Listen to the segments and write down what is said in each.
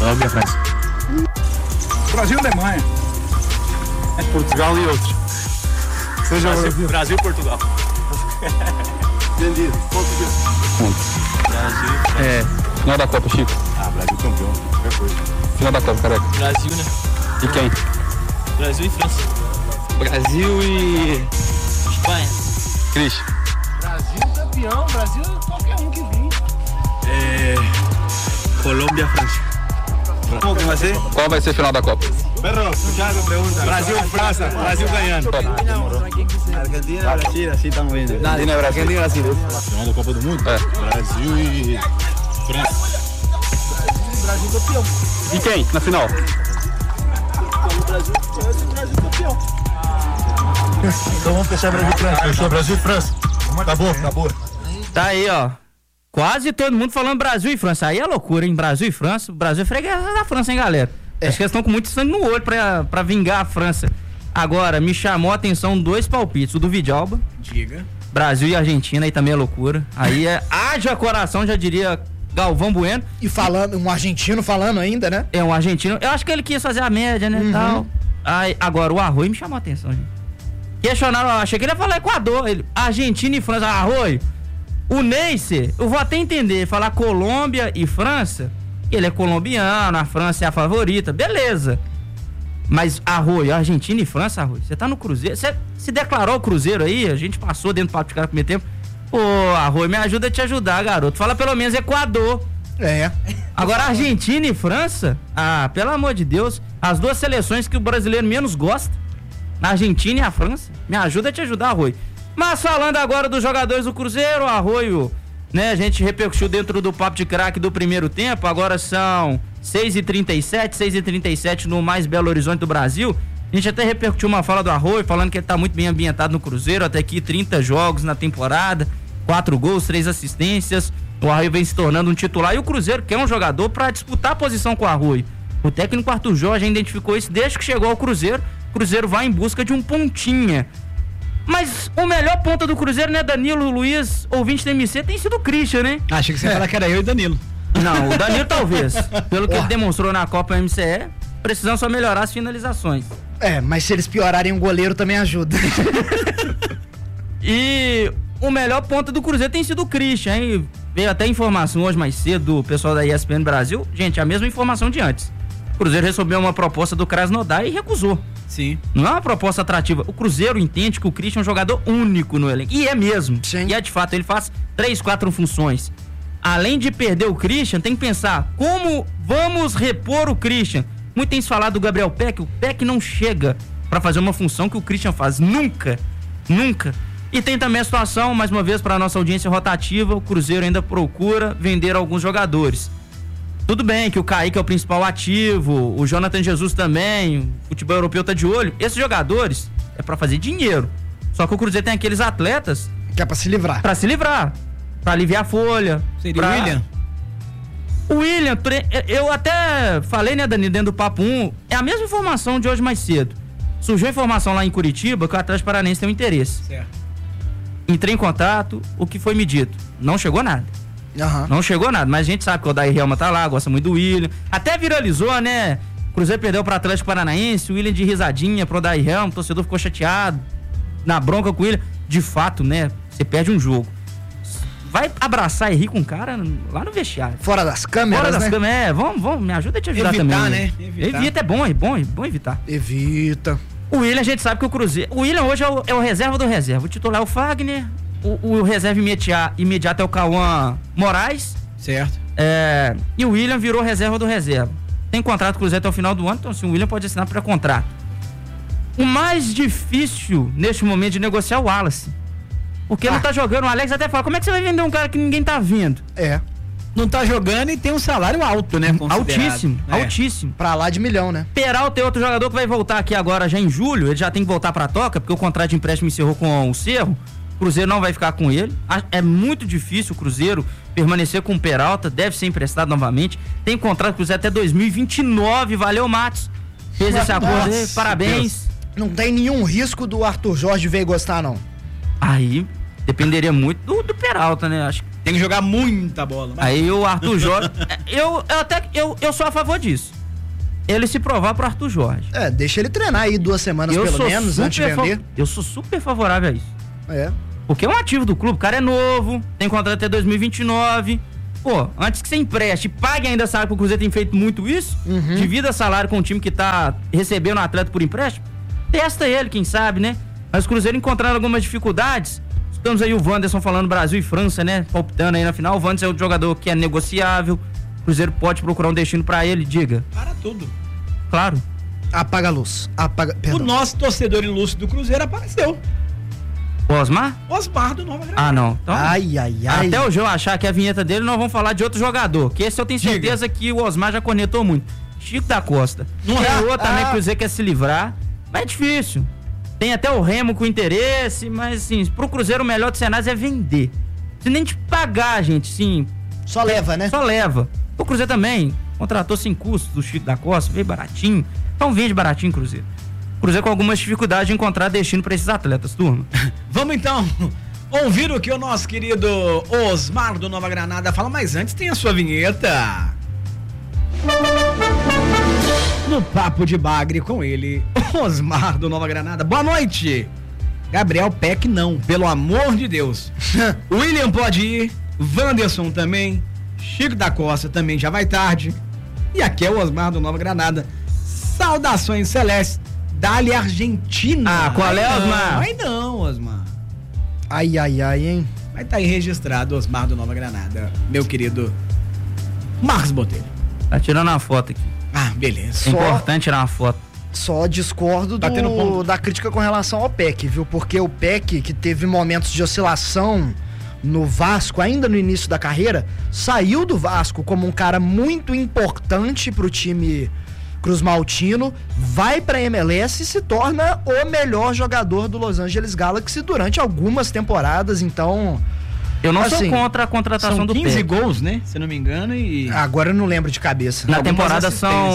Colômbia, França. Brasil e Alemanha. Portugal e outros. Brasil e Portugal. Entendido. Brasil. Final da Copa, Chico. Brasil campeão. Qualquer coisa. Final da Copa, careca. Brasil, né? E quem? Brasil e França. Brasil e... Espanha. Cris. Brasil campeão. Brasil qualquer um que vir. Colômbia, França. Como que vai ser? Qual vai ser a final da Copa? Perro, Thiago pergunta. Brasil, França. Brasil ganhando. Argentina, Brasil, assim estamos vendo. Argentina e Brasil. Final da Copa do Mundo? Brasil e França. Brasil campeão. E quem na final? Brasil campeão. Então vamos fechar Brasil e França. Fechou Brasil e França. Acabou. Tá aí, ó. Quase todo mundo falando Brasil e França. Aí é loucura, hein? Brasil e França. O Brasil é freguês da França, hein, galera? Acho que eles estão com muito sangue no olho pra vingar a França. Agora, me chamou a atenção 2 palpites. O do Vidalba. Diga. Brasil e Argentina, aí também é loucura. Aí é haja coração, já diria Galvão Bueno. E falando, um argentino falando ainda, né? É um argentino. Eu acho que ele quis fazer a média, né? Tal. Aí, agora, o Arroio me chamou a atenção, gente. Questionaram, achei que ele ia falar Equador. Ele, Argentina e França. Arroio. O Neisser, eu vou até entender, falar Colômbia e França, ele é colombiano, a França é a favorita, beleza. Mas Arroio, Argentina e França, Arroio, você tá no Cruzeiro, você se declarou o Cruzeiro aí, a gente passou dentro do papo de cara no primeiro tempo. Pô, Arroio, me ajuda a te ajudar, garoto. Fala pelo menos Equador. Agora Argentina e França, pelo amor de Deus, as 2 seleções que o brasileiro menos gosta, a Argentina e a França, me ajuda a te ajudar, Arroio. Mas falando agora dos jogadores do Cruzeiro, Arroio, né, a gente repercutiu dentro do papo de craque do primeiro tempo, agora são 6h37 no mais Belo Horizonte do Brasil. A gente até repercutiu uma fala do Arroio, falando que ele tá muito bem ambientado no Cruzeiro, até aqui 30 jogos na temporada, 4 gols, 3 assistências, o Arroio vem se tornando um titular, e o Cruzeiro quer um jogador para disputar a posição com o Arroio. O técnico Arthur Jorge identificou isso desde que chegou ao Cruzeiro. O Cruzeiro vai em busca de um pontinha. Mas o melhor ponta do Cruzeiro, né, Danilo, Luiz, ouvinte da MC, tem sido o Christian, né? Achei que você ia falar que era eu e Danilo. Não, o Danilo talvez. Pelo que ele demonstrou na Copa MCE, precisam só melhorar as finalizações. Mas se eles piorarem o goleiro também ajuda. E o melhor ponta do Cruzeiro tem sido o Christian, hein? Veio até informação hoje mais cedo do pessoal da ESPN Brasil. Gente, a mesma informação de antes. O Cruzeiro recebeu uma proposta do Krasnodar e recusou. Sim. Não é uma proposta atrativa. O Cruzeiro entende que o Christian é um jogador único no elenco. E é mesmo. Sim. E é de fato, ele faz 3, 4 funções. Além de perder o Christian, tem que pensar como vamos repor o Christian. Muito tem se falado do Gabriel Peck. O Peck não chega pra fazer uma função que o Christian faz. Nunca. E tem também a situação, mais uma vez, para a nossa audiência rotativa, o Cruzeiro ainda procura vender alguns jogadores. Tudo bem que o Kaique é o principal ativo, o Jonathan Jesus também, o futebol europeu tá de olho. Esses jogadores é pra fazer dinheiro. Só que o Cruzeiro tem aqueles atletas... Que é pra se livrar. Pra aliviar a folha. Seria o William? O William, eu até falei, né, Dani, dentro do Papo 1, é a mesma informação de hoje mais cedo. Surgiu a informação lá em Curitiba que o Atlético Paranaense tem um interesse. Certo. Entrei em contato, o que foi me dito? Não chegou nada. Não chegou nada, mas a gente sabe que o Odair Helma tá lá, gosta muito do William. Até viralizou, né? O Cruzeiro perdeu pro Atlético Paranaense, o William de risadinha pro Odair Helma, o torcedor ficou chateado, na bronca com o William. De fato, né? Você perde um jogo. Vai abraçar e rir com o cara lá no vestiário. Fora das câmeras, né? Vamos, me ajuda a te ajudar evitar, também. né? Evita, é bom evitar. Evita. O William, a gente sabe que o Cruzeiro... O William hoje é o reserva do reserva. O titular é o Fagner, o reserva imediato é o Cauã Moraes. Certo. E o William virou reserva do reserva. Tem contrato com o Cruzeiro até o final do ano, então assim, o William pode assinar pré-contrato. O mais difícil neste momento de negociar é o Wallace. Porque não tá jogando. O Alex até fala, como é que você vai vender um cara que ninguém tá vendo? Não tá jogando e tem um salário alto, né? Altíssimo. Pra lá de 1 milhão, né? Peralta é outro jogador que vai voltar aqui agora já em julho. Ele já tem que voltar pra Toca, porque o contrato de empréstimo encerrou com o Cerro. O Cruzeiro não vai ficar com ele. É muito difícil o Cruzeiro permanecer com o Peralta. Deve ser emprestado novamente. Tem contrato com o Cruzeiro até 2029. Valeu, Matos. Fez esse acordo aí. Parabéns. Não tem nenhum risco do Arthur Jorge ver e gostar, não. Aí dependeria muito do Peralta, né? Acho que Tem que jogar muita bola. Aí o Arthur Jorge, eu sou a favor disso. Ele se provar pro Arthur Jorge. Deixa ele treinar aí 2 semanas pelo menos, antes de vender. Eu sou super favorável a isso. É. Porque é um ativo do clube, o cara é novo, tem contrato até 2029. Pô, antes que você empreste, pague ainda salário, porque o Cruzeiro tem feito muito isso, divida salário com um time que tá recebendo um atleta por empréstimo, testa ele, quem sabe, né? Mas o Cruzeiro encontrando algumas dificuldades. Estamos aí o Wanderson falando Brasil e França, né? Palpitando aí na final. O Wanderson é um jogador que é negociável. O Cruzeiro pode procurar um destino pra ele, diga. Para tudo. Claro. Apaga a luz. O nosso torcedor ilustre do Cruzeiro apareceu. O Osmar? Osmar do Nova Granada. Ah, não. Então, ai. Até o João achar que é a vinheta dele, nós vamos falar de outro jogador. Que esse eu tenho certeza que o Osmar já cornetou muito. Chico da Costa. Não é outro também que o Cruzeiro quer se livrar. Mas é difícil. Tem até o Remo com interesse, mas assim, pro Cruzeiro o melhor dos cenários é vender. Se nem te pagar, gente, sim. Só leva, né? Só leva. O Cruzeiro também contratou sem custo do Chico da Costa, veio baratinho. Então vende baratinho, Cruzeiro. Cruzeiro com algumas dificuldades de encontrar destino para esses atletas, turma. Vamos então ouvir o que o nosso querido Osmar do Nova Granada fala, mas antes tem a sua vinheta. No Papo de Bagre com ele, Osmar do Nova Granada. Boa noite. Gabriel Peck não, pelo amor de Deus. William pode ir, Wanderson também, Chico da Costa também já vai tarde. E aqui é o Osmar do Nova Granada. Saudações celestes. Dali Argentina. Ah, qual é, Osmar? Ai não, Osmar. Ai, hein? Vai estar aí registrado Osmar do Nova Granada, meu querido Marcos Botelho. Tá tirando uma foto aqui. Ah, beleza. É importante tirar uma foto. Só discordo da crítica com relação ao Peck, viu? Porque o Peck, que teve momentos de oscilação no Vasco, ainda no início da carreira, saiu do Vasco como um cara muito importante pro time cruzmaltino, vai pra MLS e se torna o melhor jogador do Los Angeles Galaxy durante algumas temporadas, então... Eu não sou contra a contratação do Peck. São 15 gols, né? Se não me engano, e... Agora eu não lembro de cabeça. Na temporada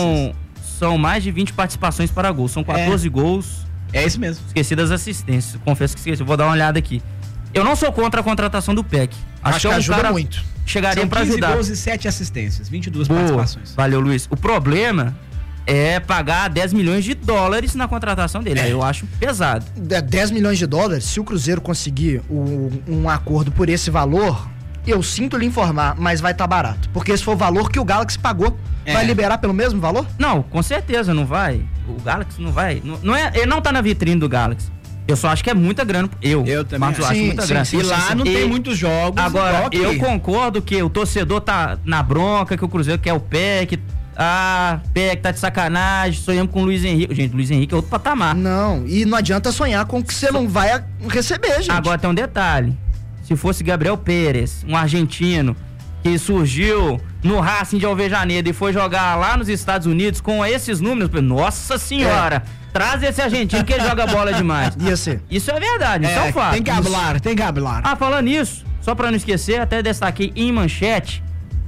são mais de 20 participações para gols, são 14 gols. É isso mesmo. Esqueci das assistências, confesso que esqueci, vou dar uma olhada aqui. Eu não sou contra a contratação do Peck. Acho que ajuda muito. Chegaria para ajudar. 15 gols e 7 assistências, 22 participações. Valeu, Luiz. O problema é pagar 10 milhões de dólares na contratação dele. Eu acho pesado. 10 milhões de dólares, se o Cruzeiro conseguir um acordo por esse valor, eu sinto lhe informar, mas vai estar barato. Porque esse foi o valor que o Galaxy pagou. Vai liberar pelo mesmo valor? Não, com certeza não vai. O Galaxy não vai. Não é, ele não tá na vitrine do Galaxy. Eu só acho que é muita grana. Eu também acho muita grana. E lá não tem muitos jogos. Agora, eu concordo que o torcedor tá na bronca, que o Cruzeiro quer o Peck. Peck tá de sacanagem, sonhamos com o Luiz Henrique. Gente, o Luiz Henrique é outro patamar. Não, e não adianta sonhar com o que você não vai receber, gente. Agora tem um detalhe. Se fosse Gabriel Pérez, um argentino, que surgiu no Racing de Alvejaneda e foi jogar lá nos Estados Unidos com esses números, nossa senhora, traz esse argentino que ele joga bola demais. Ia ser. Isso é verdade, isso é um fato. Tem que hablar. Falando nisso, só pra não esquecer, até destaquei em manchete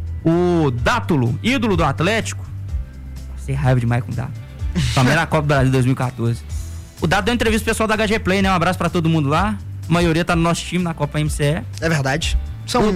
o Dátulo, ídolo do Atlético. Sem raiva demais com o Dátulo. Também na Copa do Brasil 2014. O Dátulo deu entrevista pro pessoal da HG Play, né? Um abraço pra todo mundo lá. A maioria tá no nosso time na Copa MCE. É verdade. São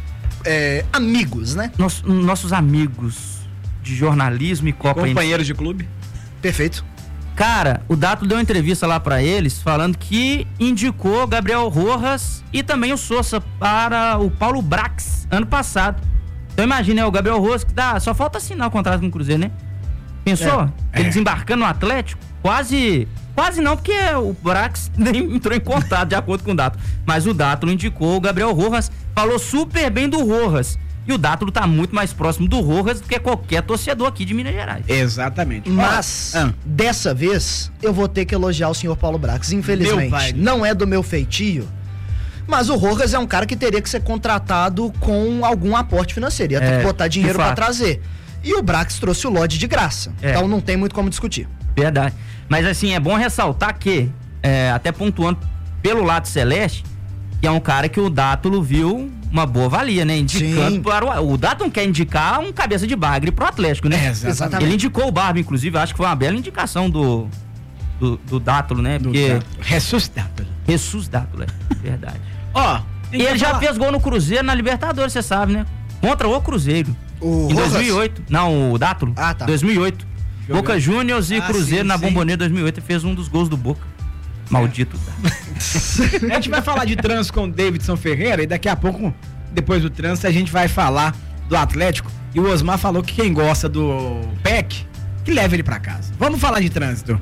amigos, né? Nossos amigos de jornalismo e Copa MCE. Companheiros de clube. Perfeito. Cara, o Dátulo deu uma entrevista lá pra eles, falando que indicou Gabriel Rojas e também o Sousa para o Paulo Brax ano passado. Então imagina, o Gabriel Rojas que só falta assinar o contrato com o Cruzeiro, né? Pensou? Ele desembarcando no Atlético? Quase não, porque o Brax nem entrou em contato, de acordo com o Dátulo. Mas o Dátulo indicou o Gabriel Rojas, falou super bem do Rojas. E o Dátulo tá muito mais próximo do Rojas do que qualquer torcedor aqui de Minas Gerais. Exatamente. Mas, dessa vez, eu vou ter que elogiar o senhor Paulo Brax, infelizmente. Não é do meu feitio, mas o Rojas é um cara que teria que ser contratado com algum aporte financeiro. Ia ter que botar dinheiro pra trazer. E o Brax trouxe o Lodge de graça. Então não tem muito como discutir. Verdade. Mas assim, é bom ressaltar que, até pontuando pelo lado celeste, que é um cara que o Dátulo viu uma boa valia, né? Indicando para o Dátulo não quer indicar um cabeça de bagre pro Atlético, né? Exatamente. Ele indicou o Barba, inclusive, acho que foi uma bela indicação do Dátulo, né? Porque... Jesus Dátulo. Jesus Dátulo, verdade. E ele já fez gol no Cruzeiro, na Libertadores, você sabe, né? Contra o Cruzeiro. Em 2008. Não, o Dátulo. Ah, tá. 2008. Boca Juniors e Cruzeiro na Bombonera 2008. Ele fez um dos gols do Boca. Maldito. A gente vai falar de trânsito com o Davidson Ferreira e daqui a pouco, depois do trânsito, a gente vai falar do Atlético. E o Osmar falou que quem gosta do PEC, que leve ele pra casa. Vamos falar de trânsito.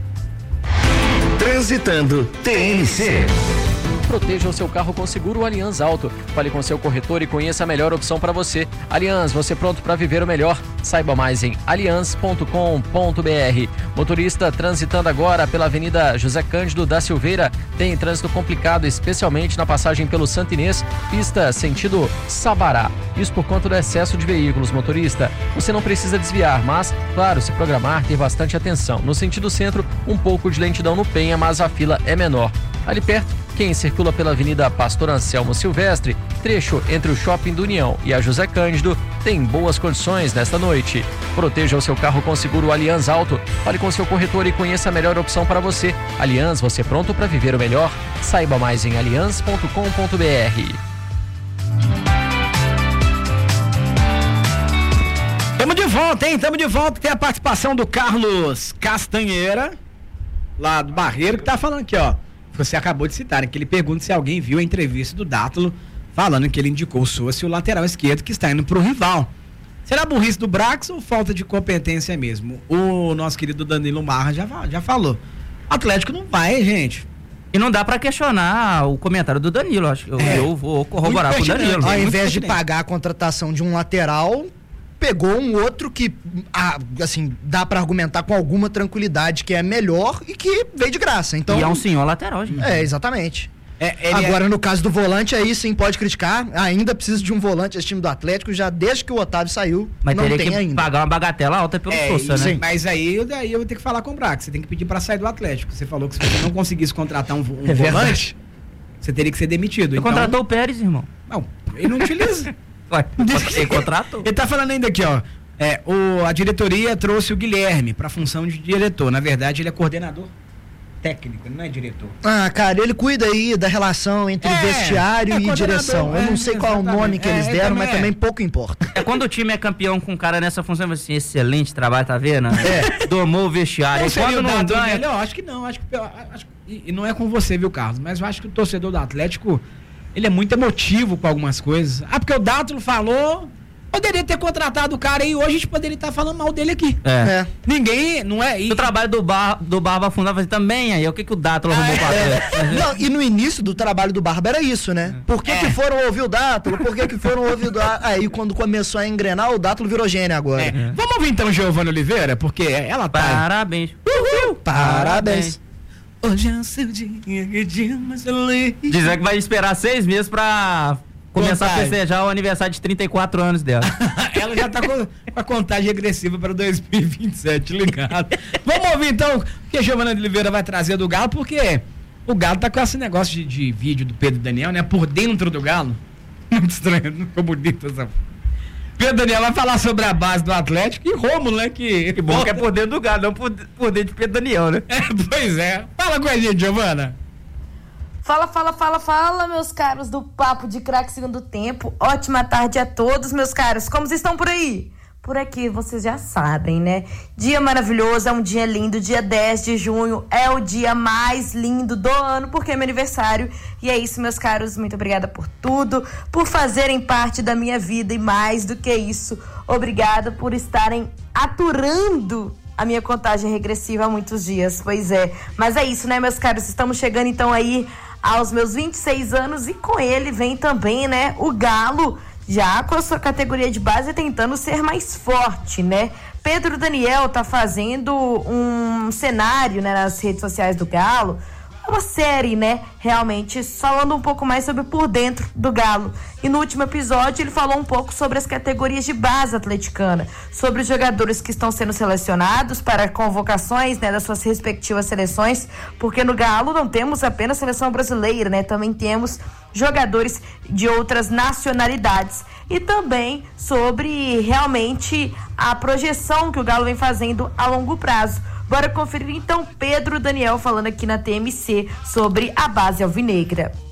Transitando TNC. Proteja o seu carro com seguro Allianz Auto. Fale com seu corretor e conheça a melhor opção para você. Allianz, você pronto para viver o melhor? Saiba mais em allianz.com.br. Motorista transitando agora pela Avenida José Cândido da Silveira. Tem trânsito complicado, especialmente na passagem pelo Santo Inês, pista sentido Sabará. Isso por conta do excesso de veículos, motorista. Você não precisa desviar, mas, claro, se programar, ter bastante atenção. No sentido centro, um pouco de lentidão no Penha, mas a fila é menor. Ali perto, quem circula pela Avenida Pastor Anselmo Silvestre, trecho entre o Shopping do União e a José Cândido, tem boas condições nesta noite. Proteja o seu carro com seguro Allianz Auto. Fale com seu corretor e conheça a melhor opção para você. Allianz, você pronto para viver o melhor? Saiba mais em allianz.com.br. Tamo de volta, hein? Tamo de volta. Tem a participação do Carlos Castanheira, lá do Barreiro, que tá falando aqui, ó. Você acabou de citar, né, que ele pergunta se alguém viu a entrevista do Dátulo falando que ele indicou o Sousa, o lateral esquerdo, que está indo pro rival. Será burrice do Brax ou falta de competência mesmo? O nosso querido Danilo Marra já falou. O Atlético não vai, gente. E não dá pra questionar o comentário do Danilo, acho. Eu vou corroborar com o Danilo. Ao invés de pagar a contratação de um lateral, pegou um outro que, assim, dá pra argumentar com alguma tranquilidade que é melhor e que veio de graça. Então, e é um senhor lateral, gente. Exatamente. Agora, no caso do volante, aí sim pode criticar. Ainda precisa de um volante, esse time do Atlético, já desde que o Otávio saiu, mas não teria tem que ainda. pagar uma bagatela alta pelo Sousa, né? Mas aí daí eu vou ter que falar com o Brax. Você tem que pedir pra sair do Atlético. Você falou que se você não conseguisse contratar um volante, você teria que ser demitido. Você contratou o Pérez, irmão? Não, ele não utiliza. Ele contratou. Ele tá falando ainda aqui, ó. A diretoria trouxe o Guilherme pra função de diretor. Na verdade, ele é coordenador técnico, ele não é diretor. Cara, ele cuida aí da relação entre vestiário e direção. Eu não sei qual é o nome que eles deram, mas também pouco importa. É quando o time é campeão com um cara nessa função, assim, excelente trabalho, tá vendo? Domou o vestiário. E quando não ganha, eu acho que não. E não é com você, viu, Carlos? Mas eu acho que o torcedor do Atlético, ele é muito emotivo com algumas coisas. Porque o Dátulo falou, poderia ter contratado o cara e hoje a gente poderia estar falando mal dele aqui. Ninguém, não é... O trabalho do Barba fundava também, aí o que o Dátulo arrumou pra ver? Não, e no início do trabalho do Barba era isso, né? Por que foram ouvir o Dátulo? Por que foram ouvir o Dátulo? Aí quando começou a engrenar, o Dátulo virou gênio agora. Vamos ouvir então Giovana Oliveira, porque ela tá... Parabéns. Parabéns. Hoje é o seu dia mais feliz. Dizendo que vai esperar 6 meses pra começar a festejar o aniversário de 34 anos dela. Ela já tá com a contagem regressiva para 2027, ligado? Vamos ouvir então o que a Giovana Oliveira vai trazer do Galo, porque o Galo tá com esse negócio de vídeo do Pedro Daniel, né? Por dentro do Galo. Muito estranho, não ficou bonito essa... Pedro Daniel vai falar sobre a base do Atlético e Rômulo, né? Que bom que é por dentro do Galo, não por dentro de Pedro Daniel, né? Pois é. Fala com a gente, Giovana. Fala, meus caros do Papo de Craque Segundo Tempo. Ótima tarde a todos, meus caros. Como vocês estão por aí? Por aqui, vocês já sabem, né? Dia maravilhoso, é um dia lindo. Dia 10 de junho é o dia mais lindo do ano, porque é meu aniversário. E é isso, meus caros. Muito obrigada por tudo, por fazerem parte da minha vida. E mais do que isso, obrigada por estarem aturando a minha contagem regressiva há muitos dias. Pois é. Mas é isso, né, meus caros? Estamos chegando, então, aí aos meus 26 anos. E com ele vem também, né, o Galo, já com a sua categoria de base tentando ser mais forte, né? Pedro Daniel tá fazendo um cenário, né, nas redes sociais do Galo, uma série, né, realmente falando um pouco mais sobre por dentro do Galo. E no último episódio ele falou um pouco sobre as categorias de base atleticana, sobre os jogadores que estão sendo selecionados para convocações, né, das suas respectivas seleções, porque no Galo não temos apenas seleção brasileira, né, também temos jogadores de outras nacionalidades. E também sobre realmente a projeção que o Galo vem fazendo a longo prazo. Bora conferir então Pedro Daniel falando aqui na TMC sobre a base alvinegra.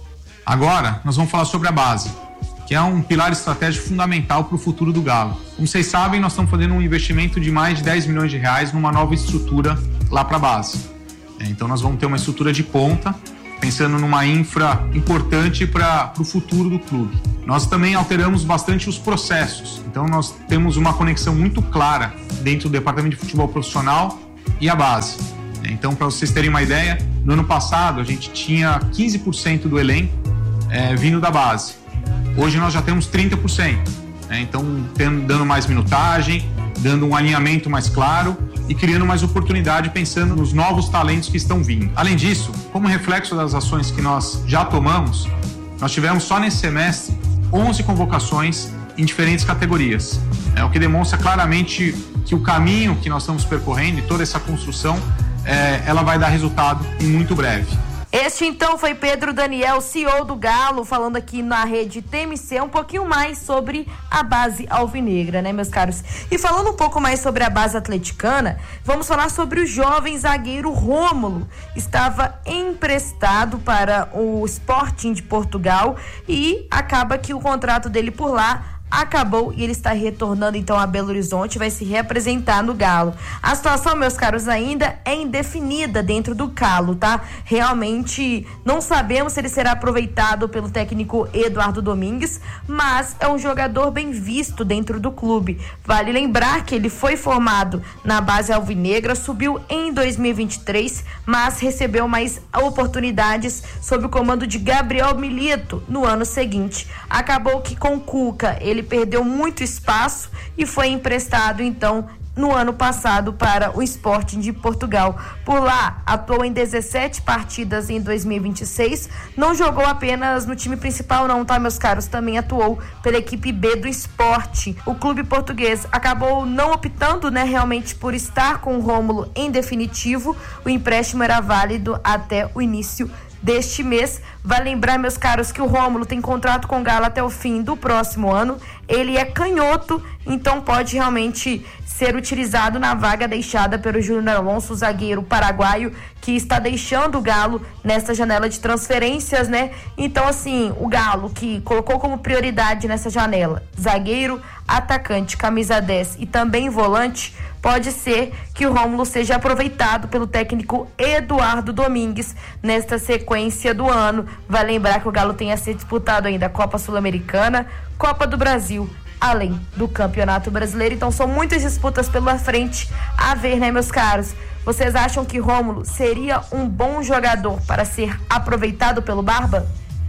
Agora, nós vamos falar sobre a base, que é um pilar estratégico fundamental para o futuro do Galo. Como vocês sabem, nós estamos fazendo um investimento de mais de 10 milhões de reais numa nova estrutura lá para a base. Então nós vamos ter uma estrutura de ponta, pensando numa infra importante para o futuro do clube. Nós também alteramos bastante os processos, então nós temos uma conexão muito clara dentro do departamento de futebol profissional e a base. Então, para vocês terem uma ideia, no ano passado a gente tinha 15% do elenco vindo da base. Hoje nós já temos 30%. Então, dando mais minutagem, dando um alinhamento mais claro e criando mais oportunidade pensando nos novos talentos que estão vindo. Além disso, como reflexo das ações que nós já tomamos, nós tivemos só nesse semestre 11 convocações em diferentes categorias. O que demonstra claramente que o caminho que nós estamos percorrendo e toda essa construção, ela vai dar resultado em muito breve. Este então foi Pedro Daniel, CEO do Galo, falando aqui na rede TMC um pouquinho mais sobre a base alvinegra, né, meus caros? E falando um pouco mais sobre a base atleticana, vamos falar sobre o jovem zagueiro Rômulo. Estava emprestado para o Sporting de Portugal e acaba que o contrato dele por lá acabou e ele está retornando então a Belo Horizonte, vai se representar no Galo. A situação, meus caros, ainda é indefinida dentro do Galo, tá? Realmente não sabemos se ele será aproveitado pelo técnico Eduardo Domingues, mas é um jogador bem visto dentro do clube. Vale lembrar que ele foi formado na base alvinegra, subiu em 2023, mas recebeu mais oportunidades sob o comando de Gabriel Milito no ano seguinte. Acabou que com Cuca ele perdeu muito espaço e foi emprestado então no ano passado para o Sporting de Portugal. Por lá, atuou em 17 partidas em 2026, não jogou apenas no time principal não, tá, meus caros? Também atuou pela equipe B do Sport. O clube português acabou não optando, né, realmente por estar com o Rômulo em definitivo. O empréstimo era válido até o início deste mês. Vale lembrar, meus caros, que o Rômulo tem contrato com o Galo até o fim do próximo ano. Ele é canhoto, então pode realmente ser utilizado na vaga deixada pelo Júnior Alonso, zagueiro paraguaio, que está deixando o Galo nessa janela de transferências, né? Então, assim, o Galo que colocou como prioridade nessa janela zagueiro, atacante, camisa 10 e também volante, pode ser que o Rômulo seja aproveitado pelo técnico Eduardo Domingues nesta sequência do ano. Vai lembrar que o Galo tem a ser disputado ainda a Copa Sul-Americana, Copa do Brasil, além do Campeonato Brasileiro. Então são muitas disputas pela frente a ver, né, meus caros? Vocês acham que Rômulo seria um bom jogador para ser aproveitado pelo Barba?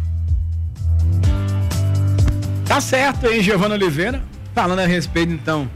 Tá certo, hein, Giovana Oliveira? Falando a respeito, então,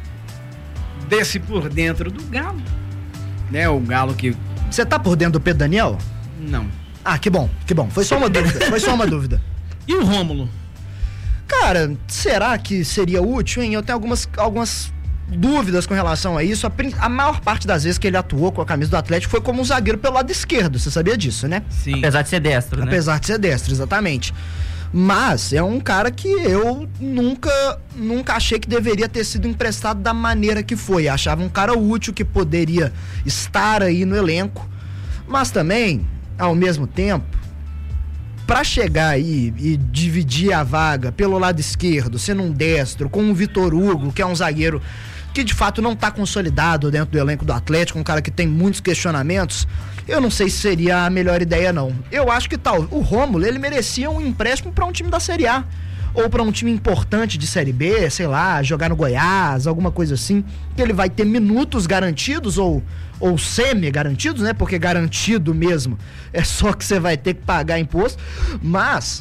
desse por dentro do Galo, né? O Galo que... Você tá por dentro do Pedro Daniel? Não. Ah, que bom, que bom. Foi só uma dúvida, foi só uma dúvida. E o Rômulo? Cara, será que seria útil, hein? Eu tenho algumas dúvidas com relação a isso. A maior parte das vezes que ele atuou com a camisa do Atlético foi como um zagueiro pelo lado esquerdo, você sabia disso, né? Sim. Apesar de ser destro, né? Apesar de ser destro, exatamente. Mas é um cara que eu nunca achei que deveria ter sido emprestado da maneira que foi. Achava um cara útil que poderia estar aí no elenco, mas também, ao mesmo tempo, para chegar aí e dividir a vaga pelo lado esquerdo, sendo um destro, com o Vitor Hugo, que é um zagueiro que de fato não tá consolidado dentro do elenco do Atlético, um cara que tem muitos questionamentos, eu não sei se seria a melhor ideia não. Eu acho que o Rômulo, ele merecia um empréstimo para um time da Série A, ou para um time importante de Série B, sei lá, jogar no Goiás, alguma coisa assim, que ele vai ter minutos garantidos ou semi-garantidos, né? Porque garantido mesmo é só que você vai ter que pagar imposto, mas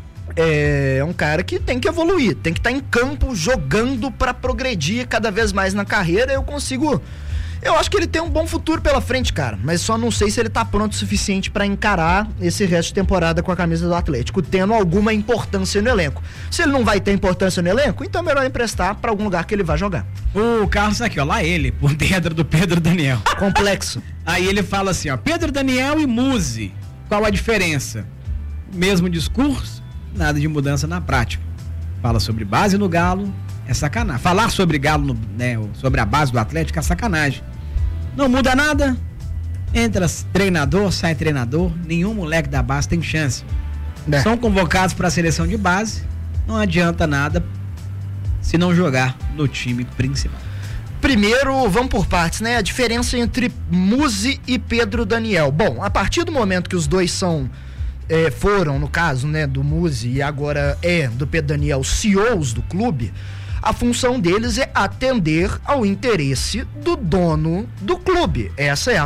é um cara que tem que evoluir, tem que estar em campo jogando para progredir cada vez mais na carreira. Eu acho que ele tem um bom futuro pela frente, cara, mas só não sei se ele tá pronto o suficiente para encarar esse resto de temporada com a camisa do Atlético, tendo alguma importância no elenco. Se ele não vai ter importância no elenco, então é melhor emprestar para algum lugar que ele vai jogar. O Carlos aqui, ó, lá ele, por dentro do Pedro Daniel. Complexo. Aí ele fala assim, ó, Pedro Daniel e Muzi, qual a diferença? Mesmo discurso, nada de mudança na prática. Fala sobre base no Galo, é sacanagem. Falar sobre Galo, né, sobre a base do Atlético é sacanagem. Não muda nada, entra treinador, sai treinador, nenhum moleque da base tem chance. São convocados para a seleção de base, não adianta nada se não jogar no time principal. Primeiro, vamos por partes, né? A diferença entre Muzi e Pedro Daniel. Bom, a partir do momento que os dois foram, no caso, né, do Muzi e agora do Pedro Daniel, CEOs do clube, a função deles é atender ao interesse do dono do clube. Essa é a